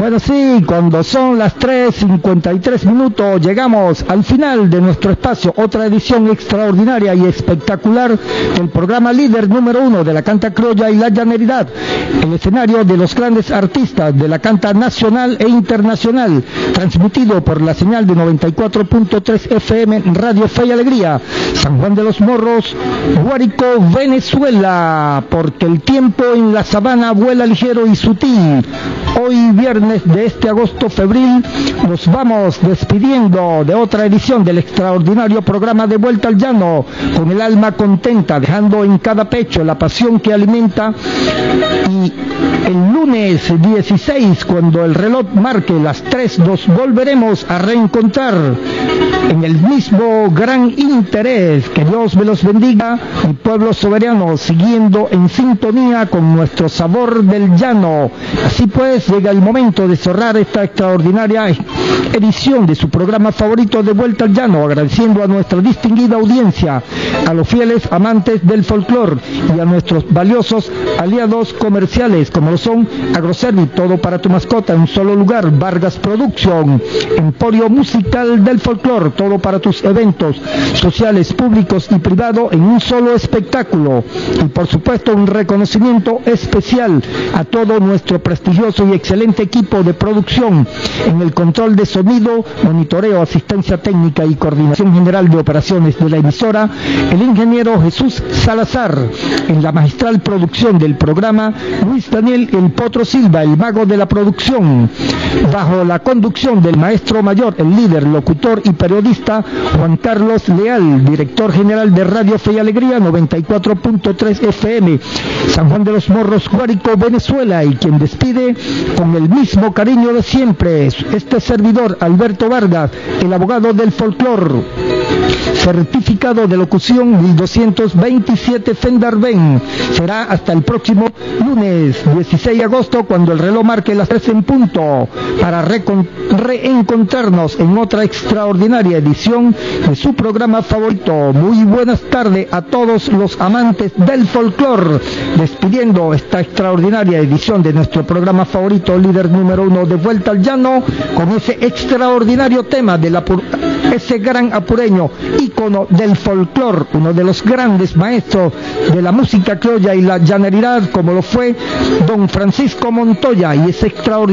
Bueno, sí, cuando son las 3:53 minutos, llegamos al final de nuestro espacio, otra edición extraordinaria y espectacular del programa líder número 1 de la canta criolla y la llaneridad, el escenario de los grandes artistas de la canta nacional e internacional, transmitido por la señal de 94.3 FM Radio Fe y Alegría, San Juan de los Morros, Guárico, Venezuela, porque el tiempo en la sabana vuela ligero y sutil. Hoy viernes de este agosto febril nos vamos despidiendo de otra edición del extraordinario programa de Vuelta al Llano, con el alma contenta, dejando en cada pecho la pasión que alimenta. Y el lunes 16, cuando el reloj marque las 3, nos volveremos a reencontrar en el mismo gran interés. Que Dios me los bendiga, mi pueblo soberano, siguiendo en sintonía con nuestro sabor del llano. Así pues, llega el momento de cerrar esta extraordinaria edición de su programa favorito de Vuelta al Llano, agradeciendo a nuestra distinguida audiencia, a los fieles amantes del folclor y a nuestros valiosos aliados comerciales, como lo son Agroservi, todo para tu mascota en un solo lugar, Vargas Production, Emporio Musical del Folclor, todo para tus eventos sociales, públicos y privados en un solo espectáculo. Y por supuesto un reconocimiento especial a todo nuestro prestigioso y excelente equipo de producción en el control de sonido, monitoreo, asistencia técnica y coordinación general de operaciones de la emisora, el ingeniero Jesús Salazar, en la magistral producción del programa, Luis Daniel El Potro Silva, el mago de la producción, bajo la conducción del maestro mayor, el líder, locutor y periodista Juan Carlos Leal, director general de Radio Fe y Alegría 94.3 FM, San Juan de los Morros, Guárico, Venezuela, y quien despide con el mismo cariño de siempre, este servidor Alberto Vargas, el abogado del folclor, certificado de locución 1227 Fendarben. Será hasta el próximo lunes 16 de agosto, cuando el reloj marque las 3 en punto, para reencontrarnos en otra extraordinaria edición de su programa favorito. Muy buenas tardes a todos los amantes del folclor, despidiendo esta extraordinaria edición de nuestro programa favorito, líder número 1 de Vuelta al Llano, con ese extraordinario tema de ese gran apureño, ícono del folclor, uno de los grandes maestros de la música criolla y la llaneridad, como lo fue don Francisco Montoya, y ese extraordinario